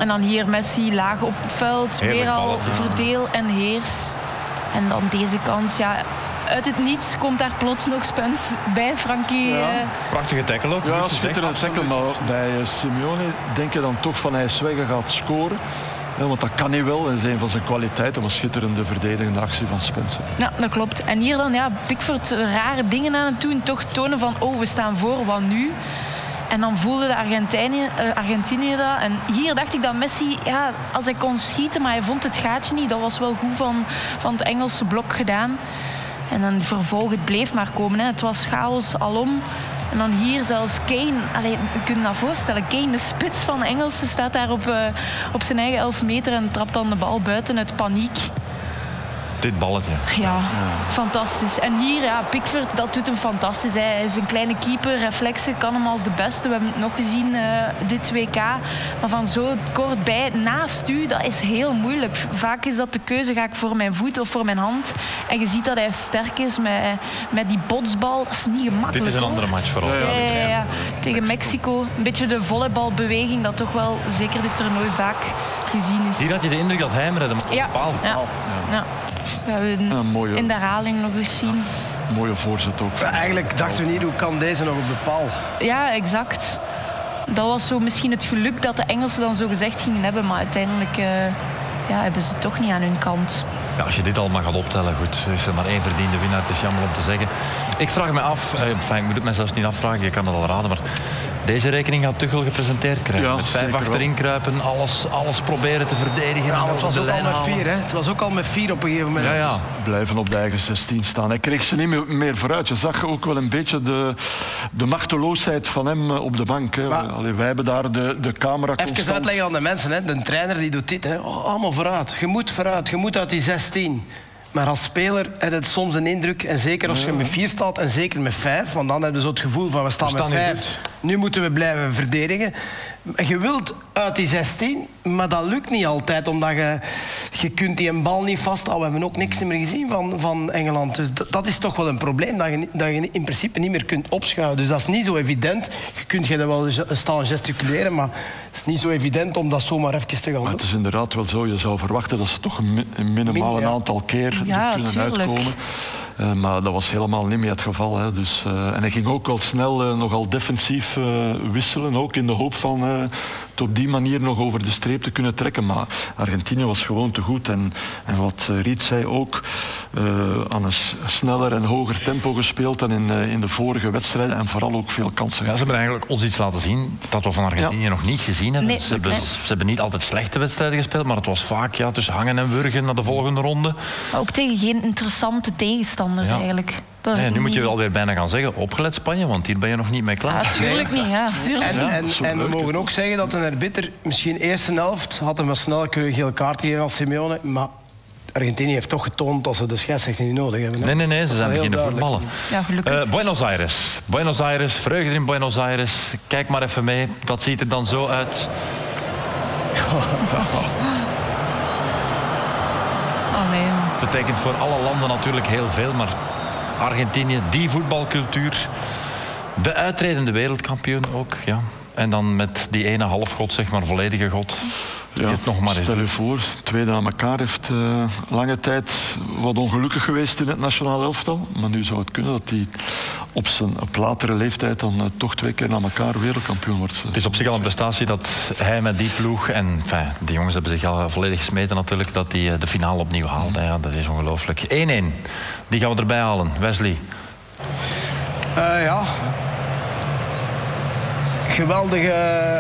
En dan hier Messi laag op het veld. Heerlijk weer al ballen, ja. verdeel en heers. En dan deze kans, ja... Uit het niets komt daar plots nog Spence bij, Frankie. Ja. Prachtige tackle ook. Ja, goed schitterend gezegd. tackle. Maar bij Simeone denk je dan toch van hij is weg en gaat scoren. Ja, want dat kan hij wel. Dat is een van zijn kwaliteiten. Een schitterende verdedigende actie van Spencer. Ja, dat klopt. En hier dan, ja, Pickford rare dingen aan het doen. Toch tonen van, oh, we staan voor, wat nu? En dan voelde de Argentinië dat. En hier dacht ik dat Messi, ja, als hij kon schieten, maar hij vond het gaatje niet. Dat was wel goed van het Engelse blok gedaan. En dan vervolg, het bleef maar komen. Hè. Het was chaos alom. En dan hier zelfs Kane. Allee, je kunt je dat voorstellen. Kane, de spits van de Engelsen, staat daar op zijn eigen 11 meter en trapt dan de bal buiten uit paniek. Dit balletje. Ja, fantastisch. En hier, ja, Pickford, dat doet hem fantastisch. Hij is een kleine keeper, reflexen kan hem als de beste. We hebben het nog gezien dit WK. Maar van zo kort bij, naast u, dat is heel moeilijk. Vaak is dat de keuze, ga ik voor mijn voet of voor mijn hand? En je ziet dat hij sterk is met die botsbal. Dat is niet gemakkelijk. Dit is een hoor. andere match vooral. Ja. Tegen Mexico. Een beetje de volleybalbeweging, dat toch wel zeker dit toernooi vaak gezien is. Hier had je de indruk dat hij hem redde. Ja. We hebben Een mooie, in de herhaling nog eens zien. mooie voorzet ook. Eigenlijk dachten we niet, hoe kan deze nog op de paal? Ja, exact. Dat was zo misschien het geluk dat de Engelsen dan zo gezegd gingen hebben. Maar uiteindelijk hebben ze het toch niet aan hun kant. Ja, als je dit allemaal gaat optellen, goed, is er maar één verdiende winnaar. Het is jammer om te zeggen. Ik vraag me af, ik moet het me zelfs niet afvragen, je kan het al raden, maar deze rekening gaat Tuchel gepresenteerd krijgen. Ja, met 5 zeker achterin kruipen, alles proberen te verdedigen. Ja, het was de ook al lijn met halen. 4, hè? Het was ook al met 4 op een gegeven moment. Ja. Blijven op de eigen 16 staan. Hij kreeg ze niet meer vooruit. Je zag ook wel een beetje de machteloosheid van hem op de bank. Hè. Maar, wij hebben daar de camera even constant. uitleggen aan de mensen. Hè. De trainer die doet dit. Hè. Oh, allemaal vooruit. Je moet vooruit. Je moet uit die 16. Maar als speler heb je soms een indruk. En zeker als je met 4 staat en zeker met 5. Want dan heb je zo het gevoel van we staan met 5. Nu moeten we blijven verdedigen. Je wilt uit die 16, maar dat lukt niet altijd. Omdat je kunt die een bal niet vasthouden. We hebben ook niks meer gezien van Engeland. Dus dat is toch wel een probleem. Dat je in principe niet meer kunt opschuiven. Dus dat is niet zo evident. Je kunt je wel staan gesticuleren, maar het is niet zo evident om dat zomaar even te gaan doen. Maar het is inderdaad wel zo. Je zou verwachten dat ze toch een minimaal een aantal keer er kunnen uitkomen. Maar dat was helemaal niet meer het geval. Hè. Dus, en hij ging ook wel snel nogal defensief wisselen. Ook in de hoop van het op die manier nog over de streep te kunnen trekken. Maar Argentinië was gewoon te goed. En wat Riet zei ook, aan een sneller en hoger tempo gespeeld dan in de vorige wedstrijden. En vooral ook veel kansen. Ja, ze hebben eigenlijk ons iets laten zien dat we van Argentinië nog niet gezien hebben. Nee, Ze hebben niet altijd slechte wedstrijden gespeeld, maar het was vaak tussen hangen en wurgen naar de volgende ronde. Maar ook tegen geen interessante tegenstanders eigenlijk. Nu moet je alweer bijna gaan zeggen, opgelet Spanje, want hier ben je nog niet mee klaar. Natuurlijk niet, ja. Tuurlijk. En we mogen ook zeggen dat een arbiter misschien eerste helft had hem wel snel een gele kaart gegeven als Simeone, maar Argentinië heeft toch getoond dat ze de scheidsrechter niet nodig hebben. Hè? Nee, ze zijn beginnen voetballen. Ja, gelukkig. Buenos Aires, vreugde in Buenos Aires. Kijk maar even mee, dat ziet er dan zo uit. Betekent voor alle landen natuurlijk heel veel, maar Argentinië, die voetbalcultuur, de uitredende wereldkampioen ook, ja. En dan met die ene halfgod, zeg maar, volledige god. Ja, nog maar stel je voor, tweede aan elkaar heeft lange tijd wat ongelukkig geweest in het nationaal elftal. Maar nu zou het kunnen dat hij op latere leeftijd dan toch 2 keer aan elkaar wereldkampioen wordt. Het is op zich al een prestatie dat hij met die ploeg, en die jongens hebben zich al volledig gesmeten natuurlijk, dat hij de finale opnieuw haalt. Ja, dat is ongelooflijk. 1-1, die gaan we erbij halen. Wesley. Ja. Geweldige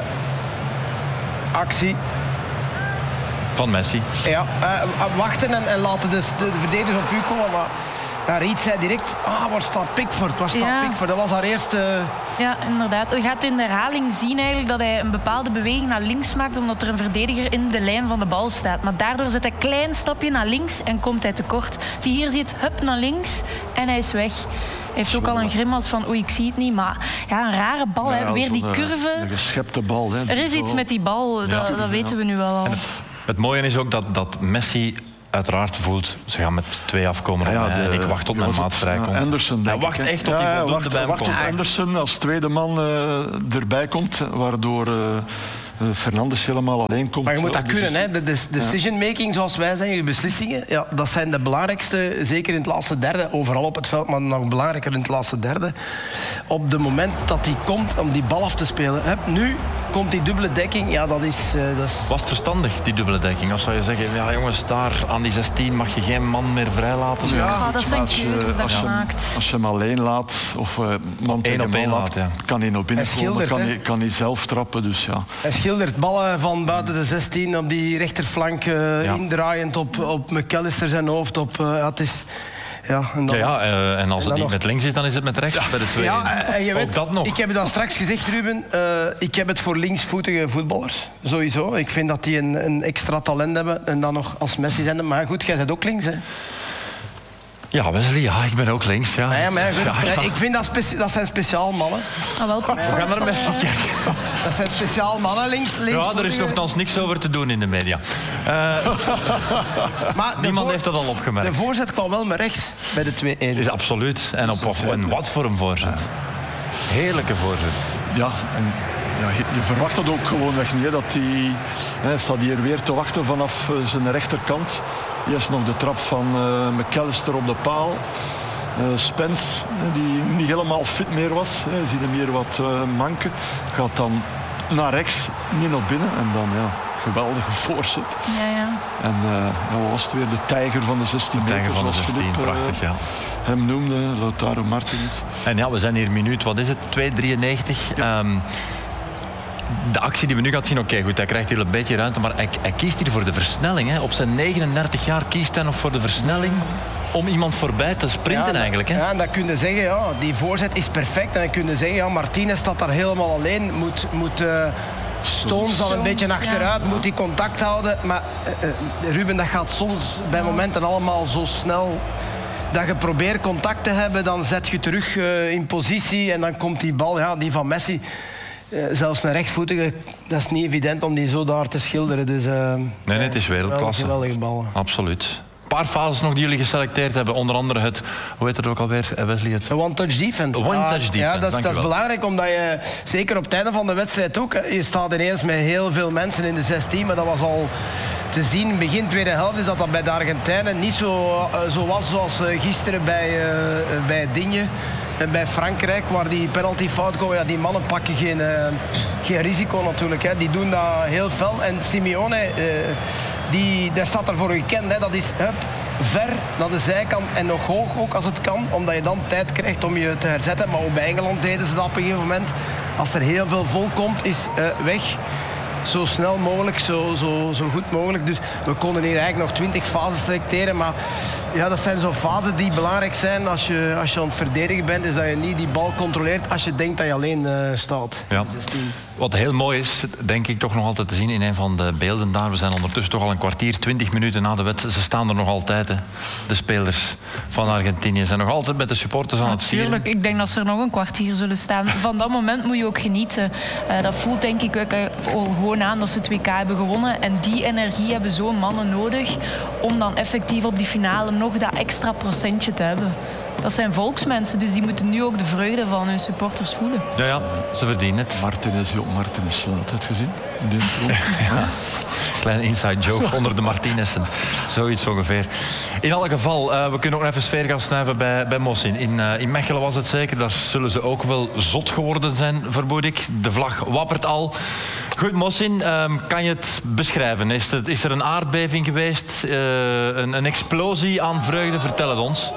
actie. Van Messi. Ja, wachten en laten de verdedigers op u komen. Maar Riet zei direct, waar staat Pickford? Pickford? Dat was haar eerste... Ja, inderdaad. Je gaat in de herhaling zien eigenlijk dat hij een bepaalde beweging naar links maakt, omdat er een verdediger in de lijn van de bal staat. Maar daardoor zet hij een klein stapje naar links en komt hij tekort. Zie hier, ziet hup naar links en hij is weg. Hij heeft ook al een grimas van, oei, ik zie het niet. Maar ja, een rare bal, hè. Weer die curve. Een geschepte bal. Hè. Er is iets met die bal, dat weten we nu wel al. Het mooie is ook dat Messi uiteraard voelt, ze gaan met 2 afkomen en ik wacht tot mijn maat vrijkomt. Anderson, hij wacht echt tot hij voldoende bij hem komt. Anderson als tweede man erbij komt, waardoor Fernandes helemaal alleen komt. Maar je moet dat kunnen, hè? De decision making, zoals wij zeggen, je beslissingen, ja, dat zijn de belangrijkste, zeker in het laatste derde, overal op het veld, maar nog belangrijker in het laatste derde. Op het moment dat hij komt om die bal af te spelen. Nu komt die dubbele dekking, ja, dat is... Was het verstandig, die dubbele dekking? Of zou je zeggen, ja jongens, daar aan die 16 mag je geen man meer vrijlaten? Ja, dat zijn keuzes dat je maakt. Als je hem alleen laat, of man tegen man laat, kan hij nog binnenkomen, kan hij zelf trappen. Dus ja. Hij schildert ballen van buiten de 16 op die rechterflank, indraaiend op McAllister zijn hoofd. Het is... Ja, en, dan, en als het niet met links is, dan is het met rechts bij de twee. Ja, en je weet, dat nog. Ik heb het al straks gezegd, Ruben. Ik heb het voor linksvoetige voetballers. Sowieso. Ik vind dat die een extra talent hebben. En dan nog als Messi zijn. Maar goed, jij bent ook links, hè? Ja, Wesley, ik ben ook links. Ja. Goed. Ik vind dat zijn speciaal mannen. We gaan er Messi kijken. Dat zijn speciaal mannen, links. Ja, er is nogthans niks over te doen in de media. Maar niemand heeft dat al opgemerkt. De voorzet kwam wel met rechts bij de 2-1. Is absoluut. En wat voor een voorzet. Heerlijke voorzet. Ja, en je verwacht dat ook gewoonweg niet. Dat hij staat hier weer te wachten vanaf zijn rechterkant. Eerst nog de trap van McAllister op de paal. Spence, die niet helemaal fit meer was. Je ziet hem hier wat manken. Gaat dan naar rechts, niet naar binnen. En dan, geweldige voorzet. Ja. En wat was het weer? De tijger van de 16 meter. Tijger van de 16, Philippe, prachtig, ja. Hem noemde, Lautaro Martinez. En ja, we zijn hier minuut, wat is het? 2:93. Ja. De actie die we nu gaan zien, goed, hij krijgt hier een beetje ruimte, maar hij kiest hier voor de versnelling. Hè. Op zijn 39 jaar kiest hij nog voor de versnelling om iemand voorbij te sprinten eigenlijk. Hè. Ja, en dan kun je zeggen, die voorzet is perfect. En dan kun je zeggen, Martinez staat daar helemaal alleen. Moet Stones dan een beetje achteruit, moet hij contact houden. Maar Ruben, dat gaat soms bij momenten allemaal zo snel... Dat je probeert contact te hebben, dan zet je terug in positie en dan komt die bal, die van Messi... zelfs een rechtsvoetige, dat is niet evident om die zo daar te schilderen. Dus, nee, het is wereldklasse. Geweldige ballen. Absoluut. Een paar fases nog die jullie geselecteerd hebben. Onder andere het, hoe heet het ook alweer, Wesley? Het one-touch defense. One-touch defense, ja, dat is belangrijk, omdat je, zeker op het einde van de wedstrijd ook, je staat ineens met heel veel mensen in de 16, maar dat was al te zien, begin tweede helft, is dat bij de Argentijnen niet zo was zoals gisteren bij Digne. En bij Frankrijk, waar die penalty fout komen, die mannen pakken geen risico natuurlijk. Hè. Die doen dat heel fel. En Simeone, daar staat er voor gekend. Hè. Dat is ver naar de zijkant en nog hoog ook als het kan. Omdat je dan tijd krijgt om je te herzetten. Maar ook bij Engeland deden ze dat op een gegeven moment. Als er heel veel vol komt, is weg. Zo snel mogelijk, zo goed mogelijk. Dus we konden hier eigenlijk nog 20 fases selecteren. Maar dat zijn zo fases die belangrijk zijn als je aan het verdedigen bent. Is dat je niet die bal controleert als je denkt dat je alleen staat. Ja. Wat heel mooi is, denk ik toch nog altijd te zien in een van de beelden daar. We zijn ondertussen toch al een kwartier, 20 minuten na de wedstrijd. Ze staan er nog altijd, hè. De spelers van Argentinië zijn nog altijd met de supporters aan het vieren. Natuurlijk, ik denk dat ze er nog een kwartier zullen staan. Van dat moment moet je ook genieten. Dat voelt denk ik ook gewoon aan dat ze het WK hebben gewonnen. En die energie hebben zo'n mannen nodig om dan effectief op die finale nog dat extra procentje te hebben. Dat zijn volksmensen, dus die moeten nu ook de vreugde van hun supporters voelen. Ja, ze verdienen het. Martinez had het gezien? Ja. Kleine inside joke onder de Martinessen. Zoiets ongeveer. In alle geval, we kunnen ook even sfeer gaan snuiven bij Mossin. In Mechelen was het zeker. Daar zullen ze ook wel zot geworden zijn, vermoed ik. De vlag wappert al. Goed, Mossin, kan je het beschrijven? Is er een aardbeving geweest? Een explosie aan vreugde? Vertel het ons.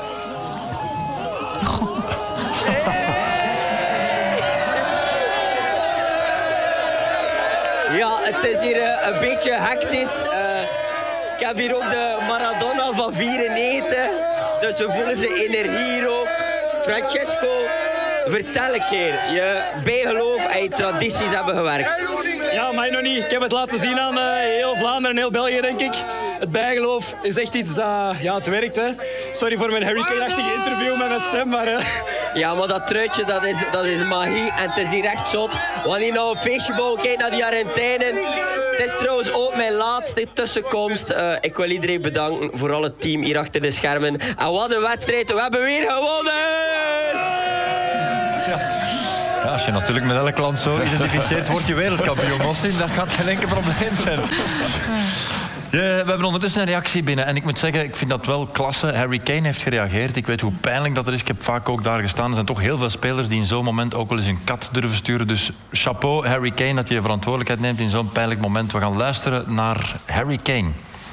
Ja, het is hier een beetje hectisch. Ik heb hier ook de Maradona van 94. Dus we voelen zijn energie hier ook. Francesco, vertel een keer. Je bijgeloof en je tradities hebben gewerkt. Ja, maar nog niet. Ik heb het laten zien aan heel Vlaanderen en heel België, denk ik. Het bijgeloof is echt iets dat het werkt. Hè. Sorry voor mijn Harry Kane-achtige interview met mijn stem, maar... Ja, maar dat truitje, dat is magie. En het is hier echt zot. Wanneer nou een feestje bouwen, kijk naar die Argentijnen. Het is trouwens ook mijn laatste tussenkomst. Ik wil iedereen bedanken, vooral het team hier achter de schermen. En wat een wedstrijd, we hebben weer gewonnen! Ja, als je natuurlijk met elk land zo identificeert, word je wereldkampioen. Mossin, dat gaat geen enkel probleem zijn. Ja, we hebben ondertussen een reactie binnen. En ik moet zeggen, ik vind dat wel klasse. Harry Kane heeft gereageerd. Ik weet hoe pijnlijk dat er is. Ik heb vaak ook daar gestaan. Er zijn toch heel veel spelers die in zo'n moment ook wel eens een kat durven sturen. Dus chapeau, Harry Kane, dat je verantwoordelijkheid neemt in zo'n pijnlijk moment. We gaan luisteren naar Harry Kane.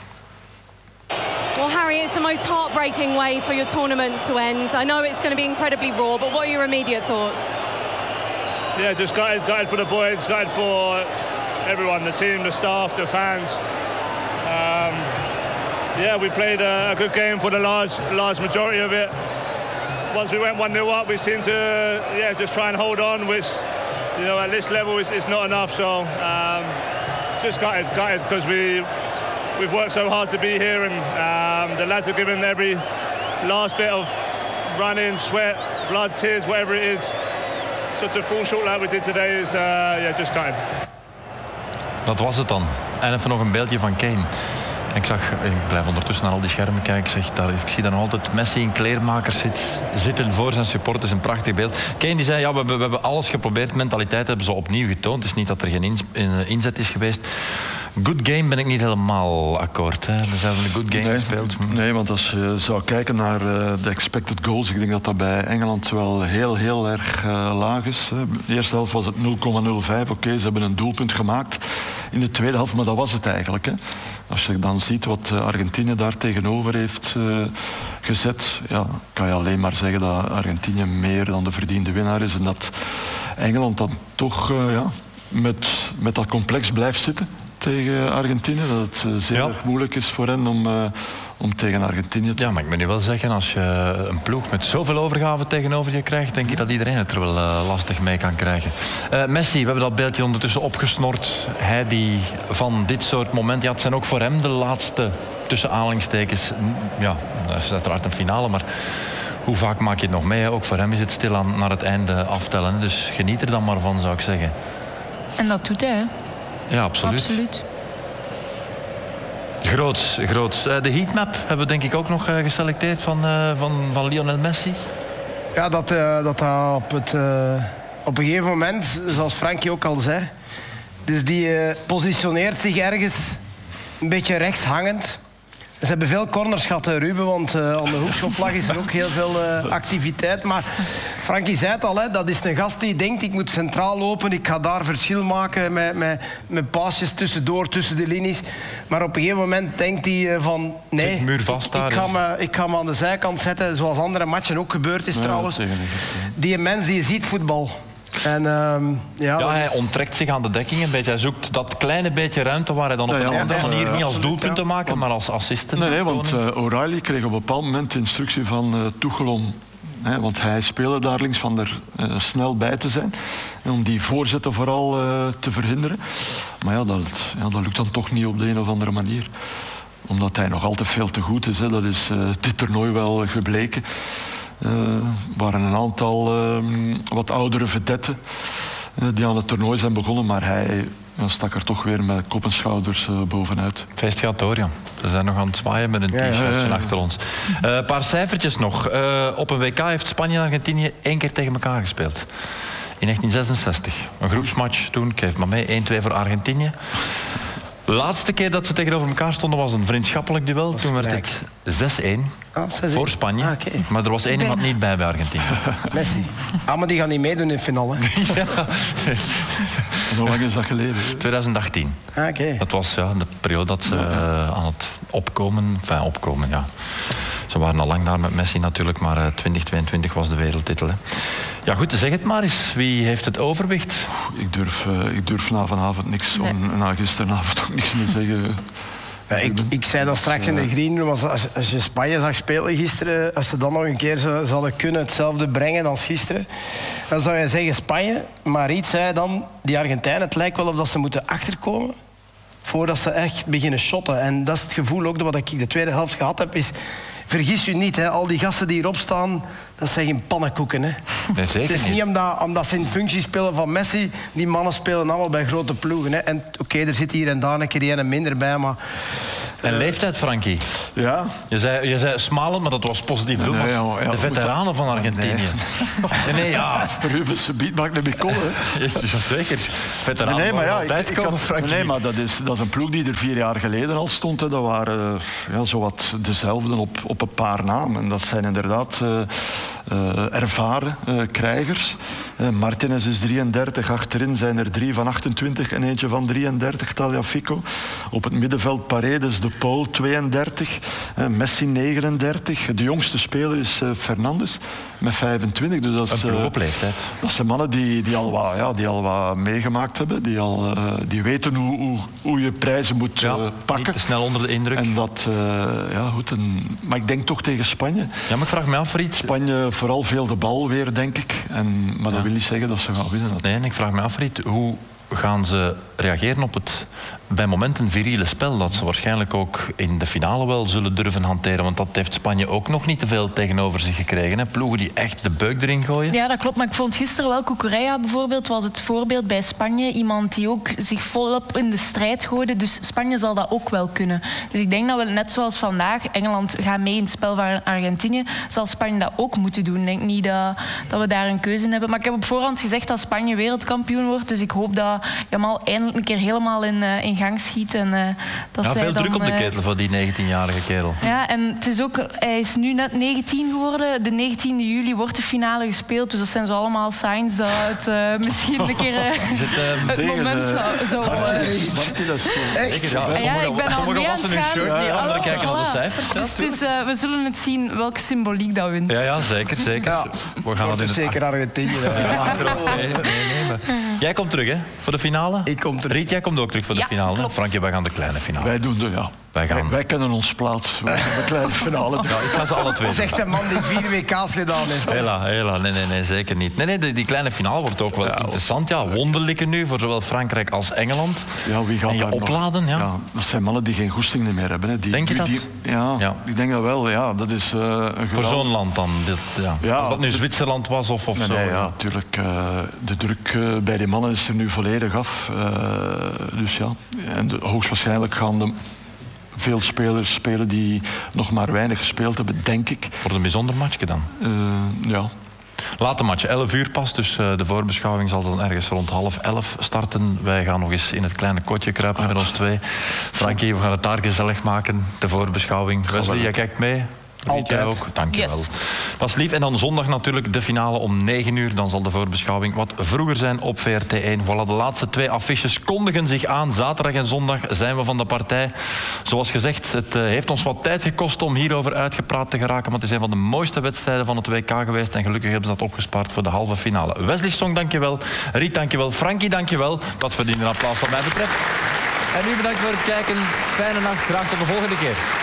Well, Harry, it's the most heartbreaking way for your tournament to end. I know it's going to be incredibly raw, but what are your immediate thoughts? Yeah, just gutted for the boys, gutted for everyone, the team, the staff, the fans. Yeah, we played a good game for the large majority of it. Once we went 1-0 up, we seemed to just try and hold on, which at this level is not enough. So just gutted because we've worked so hard to be here, and the lads have given every last bit of running, sweat, blood, tears, whatever it is. So to fall short like we did today is just gutted. Dat was het dan. En even nog een beeldje van Kane. Ik blijf ondertussen naar al die schermen kijken. Ik zie daar nog altijd Messi in kleermakers zitten voor zijn supporters. Een prachtig beeld. Kane die zei, we hebben alles geprobeerd. Mentaliteit hebben ze opnieuw getoond. Het is niet dat er geen inzet is geweest. Good game ben ik niet helemaal akkoord. Hè. We hebben een good game gespeeld. Nee, want als je zou kijken naar de expected goals, ik denk dat dat bij Engeland wel heel erg laag is. Hè. De eerste helft was het 0,05. Oké, ze hebben een doelpunt gemaakt in de tweede helft, maar dat was het eigenlijk. Hè. Als je dan ziet wat Argentinië daar tegenover heeft gezet, kan je alleen maar zeggen dat Argentinië meer dan de verdiende winnaar is. En dat Engeland dan toch met dat complex blijft zitten tegen Argentinië. Dat het zeer erg moeilijk is voor hen om tegen Argentinië te... Ja, maar ik moet nu wel zeggen, als je een ploeg met zoveel overgave tegenover je krijgt, denk ik dat iedereen het er wel lastig mee kan krijgen. Messi, we hebben dat beeldje ondertussen opgesnord. Hij die van dit soort momenten... het zijn ook voor hem de laatste, tussen aanhalingstekens... Ja, dat is uiteraard een finale, maar... Hoe vaak maak je het nog mee? Hè? Ook voor hem is het stilaan naar het einde aftellen. Dus geniet er dan maar van, zou ik zeggen. En dat doet hij, hè? Ja, absoluut. Groots. De heatmap hebben we denk ik ook nog geselecteerd van Lionel Messi. Ja, dat op een gegeven moment, zoals Frankie ook al zei... Dus die positioneert zich ergens een beetje rechts hangend. Ze hebben veel corners gehad, Ruben, want aan de hoekschopvlag is er ook heel veel activiteit. Maar Frankie zei het al, hè, dat is een gast die denkt, ik moet centraal lopen, ik ga daar verschil maken met paasjes tussendoor, tussen de linies. Maar op een gegeven moment denkt hij van, nee, ik ga me aan de zijkant zetten, zoals andere matchen ook gebeurd is trouwens. Die mens die ziet voetbal. En, hij onttrekt zich aan de dekking een beetje. Hij zoekt dat kleine beetje ruimte waar hij dan op een andere manier niet als doelpunt te maken, maar als assistent. Nee, want O'Reilly kreeg op een bepaald moment de instructie van Tuchel om... want hij speelde daar links van er snel bij te zijn. En om die voorzetten vooral te verhinderen. Maar dat lukt dan toch niet op de een of andere manier. Omdat hij nog altijd veel te goed is. Hè. Dat is dit toernooi wel gebleken. Waren een aantal wat oudere vedetten die aan het toernooi zijn begonnen, maar hij stak er toch weer met kop en schouders bovenuit. Feest gaat door, ja. Ze zijn nog aan het zwaaien met een t-shirtje achter ons. Een paar cijfertjes nog. Op een WK heeft Spanje en Argentinië 1 keer tegen elkaar gespeeld. In 1966. Een groepsmatch toen, ik geef maar mee, 1-2 voor Argentinië. De laatste keer dat ze tegenover elkaar stonden was een vriendschappelijk duel. Toen werd het 6-1 voor Spanje. Maar er was één iemand niet bij Argentinië. Messi. Maar die gaan niet meedoen in de finale. Hoe lang is dat geleden? 2018. Dat was de periode dat ze aan het opkomen, ja. Ze waren al lang daar met Messi natuurlijk, maar 2022 was de wereldtitel. Hè. Ja goed, zeg het maar eens. Wie heeft het overwicht? Ik durf na vanavond niks, na gisteravond ook niks meer zeggen. Ja, ik zei dat straks in de greenroom, als je Spanje zag spelen gisteren, als ze dan nog een keer zouden kunnen hetzelfde brengen als gisteren, dan zou je zeggen Spanje. Maar iets zei dan, die Argentijnen, het lijkt wel of dat ze moeten achterkomen voordat ze echt beginnen shotten. En dat is het gevoel ook wat ik de tweede helft gehad heb, is... Vergis u niet, hè, al die gasten die hierop staan, dat zijn geen pannenkoeken. Hè. Nee, zeker het is niet omdat ze in functie spelen van Messi, die mannen spelen allemaal bij grote ploegen. Hè. En er zit hier en daar een keer die ene minder bij, maar En leeftijd, Frankie? Ja. Je zei smalend, maar dat was positief bedoeld. De veteranen van Argentinië. Nee, ja. Rubens, biedt maakt niet meer komen. Zeker. Veteranen altijd komen, Frankie. Nee, maar dat is een ploeg die er 4 jaar geleden al stond. Hè. Dat waren zowat dezelfde op een paar namen. En dat zijn inderdaad ervaren krijgers. Martinez is 33, achterin zijn er 3 van 28 en eentje van 33, Tagliafico. Op het middenveld Paredes, De Paul, 32, Messi 39. De jongste speler is Fernandes met 25. Dus dat is een op leeftijd. Dat zijn mannen die al wat meegemaakt hebben, die weten hoe je prijzen moet pakken. Niet te snel onder de indruk. En dat, goed. Maar ik denk toch tegen Spanje. Ja, maar ik vraag me af, Fried. Spanje vooral veel de bal weer, denk ik. Maar dat wil niet zeggen dat ze gaan winnen. Nee, en ik vraag me af, Fried, hoe gaan ze reageren op het bij momenten viriele spel dat ze waarschijnlijk ook in de finale wel zullen durven hanteren, want dat heeft Spanje ook nog niet te veel tegenover zich gekregen. Hè? Ploegen die echt de beuk erin gooien. Ja, dat klopt, maar ik vond gisteren wel Cucurella bijvoorbeeld was het voorbeeld bij Spanje. Iemand die ook zich volop in de strijd gooide, dus Spanje zal dat ook wel kunnen. Dus ik denk dat we net zoals vandaag, Engeland gaat mee in het spel van Argentinië, zal Spanje dat ook moeten doen. Ik denk niet dat we daar een keuze in hebben. Maar ik heb op voorhand gezegd dat Spanje wereldkampioen wordt, dus ik hoop dat Jamal eindelijk een keer helemaal in gang schiet. En, dat zij veel dan, druk op de ketel van die 19-jarige kerel. Ja, en het is ook, hij is nu net 19 geworden. De 19e juli wordt de finale gespeeld. Dus dat zijn zo allemaal signs dat het misschien een keer het moment zou... Echt? Ja, ik ben al mee aan het gaan. Niet anderen kijken naar de cijfers. Dus we zullen het zien welke symboliek dat wint. Ja, zeker. Ja. We gaan dat in zeker Argentinië. Jij komt terug, hè? Voor de finale? Ik kom terug. Riet, jij komt ook terug voor de finale. Klopt. Frankie, wij gaan de kleine finale. Wij doen wij kennen ons plaats. Wij gaan de kleine finale. Ja, ik ga ze alle twee. Dat is echt een man die 4 WK's gedaan heeft. Hela. Nee, zeker niet. Nee, die kleine finale wordt ook wel interessant. Ja, wonderlijke nu voor zowel Frankrijk als Engeland. Ja, wie gaat en je daar opladen? nog? Ja, dat zijn mannen die geen goesting meer hebben. Hè. Denk je dat? Ja, ik denk dat wel. Ja, dat is voor zo'n land dan? Als dat nu Zwitserland was of zo? Nee, ja, natuurlijk. De druk bij die mannen is er nu volledig af. Dus ja, en hoogstwaarschijnlijk gaan de veel spelers spelen die nog maar weinig gespeeld hebben, denk ik. Wordt een bijzonder matchje dan? Ja. Late match, 11 uur pas, dus de voorbeschouwing zal dan ergens rond 10:30 starten. Wij gaan nog eens in het kleine kotje kruipen met ons twee. Frankie, we gaan het daar gezellig maken, de voorbeschouwing. Wesley, jij kijkt mee? Altijd. Jij ook? Dank je wel. Yes. Dat is lief. En dan zondag natuurlijk de finale om 9 uur. Dan zal de voorbeschouwing wat vroeger zijn op VRT1. Voilà, de laatste 2 affiches kondigen zich aan. Zaterdag en zondag zijn we van de partij. Zoals gezegd, het heeft ons wat tijd gekost om hierover uitgepraat te geraken. Maar het is een van de mooiste wedstrijden van het WK geweest. En gelukkig hebben ze dat opgespaard voor de halve finale. Wesley Song, dank je wel. Riet, dank je wel. Frankie, dank je wel. Dat verdient een applaus wat mij betreft. En u bedankt voor het kijken. Fijne nacht. Graag tot de volgende keer.